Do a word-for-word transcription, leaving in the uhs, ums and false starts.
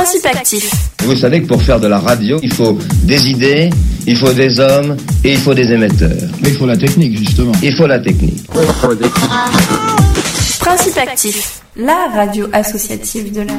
Principe actif. Vous savez que pour faire de la radio, il faut des idées, il faut des hommes et il faut des émetteurs. Mais il faut la technique, justement. Il faut la technique. Principe actif. La radio associative de la...